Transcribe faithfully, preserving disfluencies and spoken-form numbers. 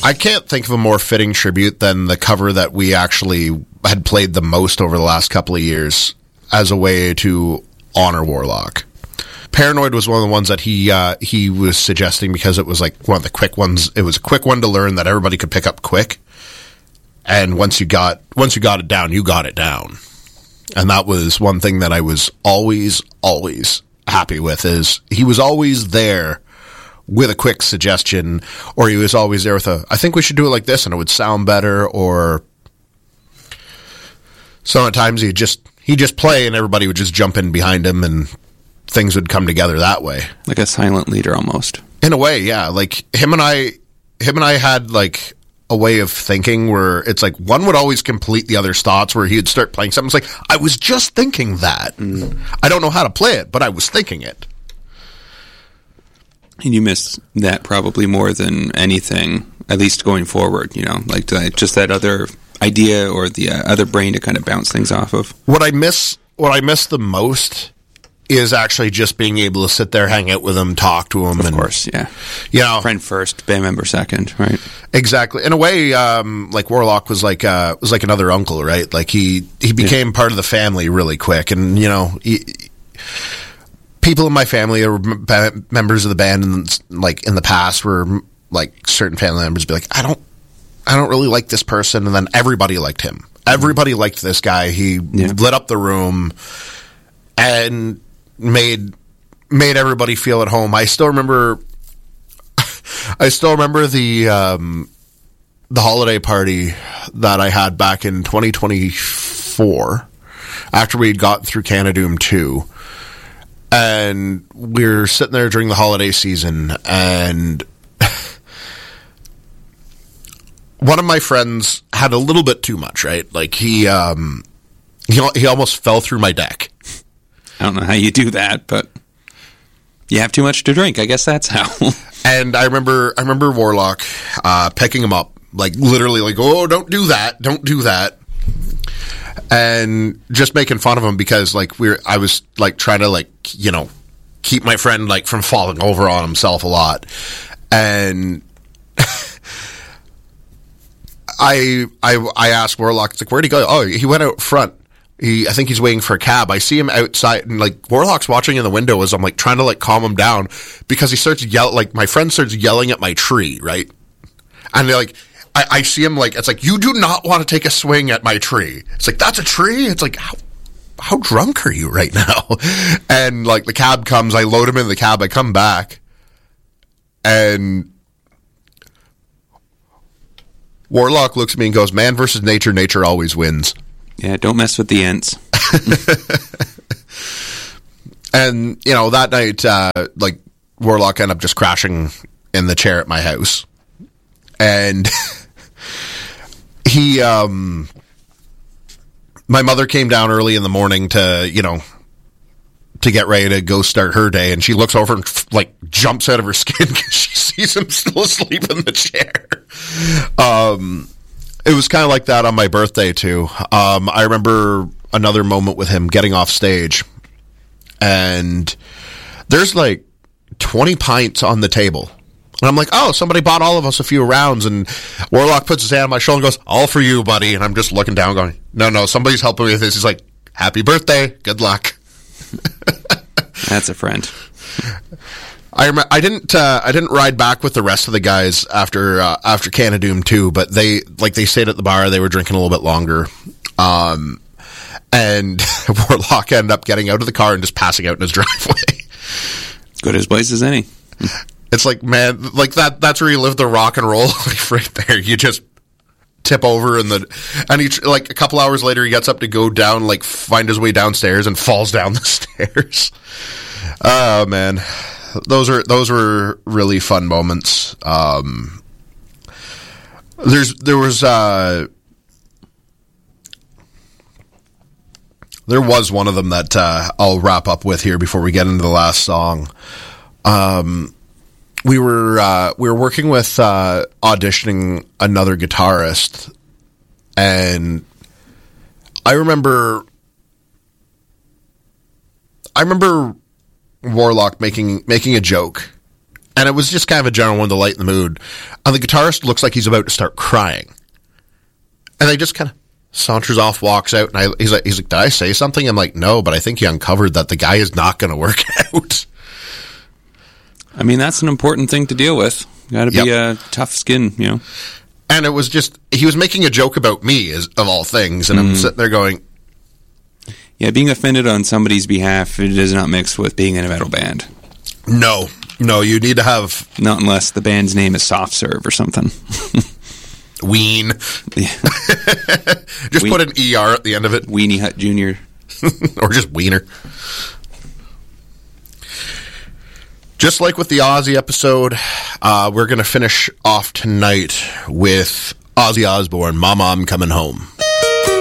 I can't think of a more fitting tribute than the cover that we actually had played the most over the last couple of years as a way to honor Warlock. Paranoid was one of the ones that he uh, he was suggesting because it was like one of the quick ones. It was a quick one to learn that everybody could pick up quick. And once you got once you got it down, you got it down. And that was one thing that I was always, always happy with, is he was always there with a quick suggestion, or he was always there with a, I think we should do it like this and it would sound better, or sometimes he'd just, he'd just play and everybody would just jump in behind him and things would come together that way. Like a silent leader almost. In a way, yeah. Like him and I, him and I had like a way of thinking where it's like one would always complete the other's thoughts, where he'd start playing something. It's like, I was just thinking that. Mm. I don't know how to play it, but I was thinking it. And you miss that probably more than anything, at least going forward, you know, like to, just that other idea or the uh, other brain to kind of bounce things off of. What I miss, what I miss the most is actually just being able to sit there, hang out with him, talk to him. Of and, course, yeah. You know, friend first, band member second, right? Exactly. In a way, um, like Warlock was like uh, was like another uncle, right? Like he he became yeah. part of the family really quick, and you know, he, people in my family are members of the band, and like in the past were like certain family members be like, I don't, I don't really like this person, and then everybody liked him. Everybody liked this guy. He yeah. lit up the room, and made made everybody feel at home. I still remember I still remember the um, the holiday party that I had back in twenty twenty-four after we'd gotten through Canadoom two, and we were sitting there during the holiday season, and one of my friends had a little bit too much, right? Like he um, he he almost fell through my deck. I don't know how you do that, but you have too much to drink. I guess that's how. And I remember, I remember Warlock uh, picking him up, like literally, like, "Oh, don't do that! Don't do that!" And just making fun of him because, like, we're, I was like trying to, like, you know, keep my friend like from falling over on himself a lot, and I, I, I asked Warlock, it's like, where'd he go? Oh, he went out front. He, I think he's waiting for a cab. I see him outside, and like Warlock's watching in the window as I'm like trying to like calm him down because he starts yell like my friend starts yelling at my tree, right? And they're like, I, I see him like it's like, you do not want to take a swing at my tree. It's like, that's a tree. It's like, how how drunk are you right now? And like the cab comes, I load him in the cab. I come back, and Warlock looks at me and goes, "Man versus nature, nature always wins." Yeah, don't mess with the ants. And, you know, that night, uh, like, Warlock ended up just crashing in the chair at my house. And he, um, my mother came down early in the morning to, you know, to get ready to go start her day. And she looks over and, like, jumps out of her skin because she sees him still asleep in the chair. Um... It was kind of like that on my birthday, too. Um, I remember another moment with him getting off stage, and there's like twenty pints on the table. And I'm like, oh, somebody bought all of us a few rounds, and Warlock puts his hand on my shoulder and goes, all for you, buddy. And I'm just looking down going, no, no, somebody's helping me with this. He's like, happy birthday. Good luck. That's a friend. I rem- I didn't uh, I didn't ride back with the rest of the guys after uh, after Canadoom two, but they like they stayed at the bar. They were drinking a little bit longer, um, and Warlock ended up getting out of the car and just passing out in his driveway. Good as place as any. It's like, man, like that. That's where you live the rock and roll life right there. You just tip over and the and he like a couple hours later he gets up to go down, like find his way downstairs and falls down the stairs. Oh man. Those are those were really fun moments. Um, there's there was uh, there was one of them that uh, I'll wrap up with here before we get into the last song. Um, we were uh, we were working with uh, auditioning another guitarist, and I remember I remember. Warlock making making a joke, And it was just kind of a general one to lighten the mood. And the guitarist looks like he's about to start crying. And they just kind of saunters off, walks out, and I, he's like, he's like, did I say something? I'm like, no, but I think you uncovered that the guy is not going to work out. I mean, that's an important thing to deal with. Got to be yep. a tough skin, you know. And it was just, he was making a joke about me, as, of all things, and mm. I'm sitting there going... Yeah, being offended on somebody's behalf, it does not mix with being in a metal band. No. No, you need to have... Not unless the band's name is Soft Serve or something. Ween. Yeah. Just Ween. Put an E R at the end of it. Weenie Hut Junior Or just Wiener. Just like with the Ozzy episode, uh, we're going to finish off tonight with Ozzy Osbourne, Mama, I'm Coming Home.